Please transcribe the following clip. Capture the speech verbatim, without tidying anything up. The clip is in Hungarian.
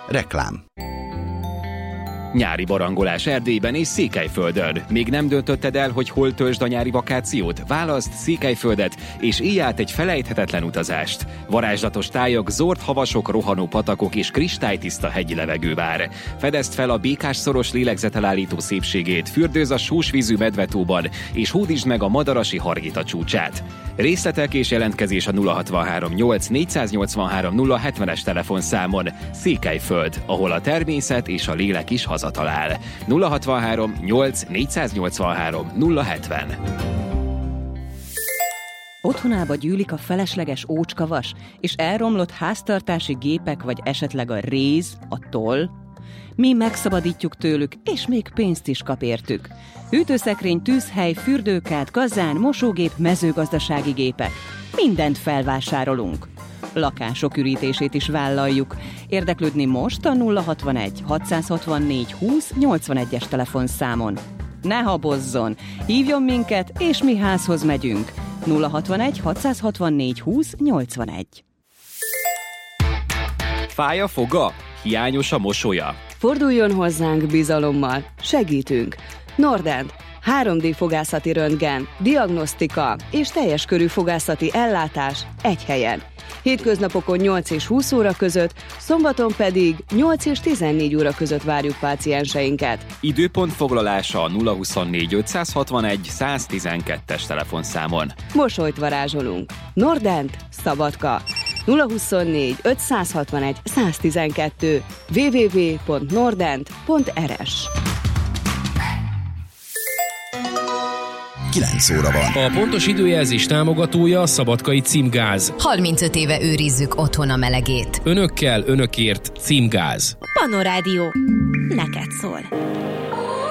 Reklám. Nyári barangolás Erdélyben és Székelyföldön. Még nem döntötted el, hogy hol töltsd a nyári vakációt? Válaszd Székelyföldet, és élj át egy felejthetetlen utazást. Varázslatos tájak, zord havasok, rohanó patakok és kristálytiszta hegyi levegő vár. Fedezd fel a Békás-szoros lélegzetelállító szépségét, fürdőzz a sósvízű Medvetóban, és hódítsd meg a Madarasi Hargita csúcsát. Részletek és jelentkezés a nulla hatvanhárom nyolc négyszáznyolcvanhárom nulla hetvenes telefonszámon. Székelyföld, ahol a természet és a lélek is hazatalál. nulla hatvanhárom nyolc négyszáznyolcvanhárom nulla hetven. Otthonába gyűlik a felesleges ócskavas, és elromlott háztartási gépek, vagy esetleg a réz, a toll? Mi megszabadítjuk tőlük, és még pénzt is kap értük. Hűtőszekrény, tűzhely, fürdőkád, kazán, mosógép, mezőgazdasági gépek. Mindent felvásárolunk. Lakások ürítését is vállaljuk. Érdeklődni most a nulla hatvanegy hatszázhatvannégy húsz nyolcvanegyes telefonszámon. Ne habozzon! Hívjon minket, és mi házhoz megyünk. nulla hatvanegy hatszázhatvannégy húsz nyolcvanegy. Fáj a foga? Hiányos a mosolya? Forduljon hozzánk bizalommal, segítünk. Nordent, három dé fogászati röntgen, diagnosztika és teljes körű fogászati ellátás egy helyen. Hétköznapokon nyolc és húsz óra között, szombaton pedig nyolc és tizennégy óra között várjuk pácienseinket. Időpont foglalása a nulla huszonnégy ötszázhatvanegy száztizenkettes telefonszámon. Mosolyt varázsolunk. Nordent, Szabadka. nulla huszonnégy ötszázhatvanegy száztizenkettő double-u double-u double-u pont nordent pont er es. kilenc óra van. A pontos időjelzés támogatója a Szabadkai Címgáz. harmincöt éve őrizzük otthon a melegét. Önökkel, önökért Címgáz. Panorádió. Neked szól.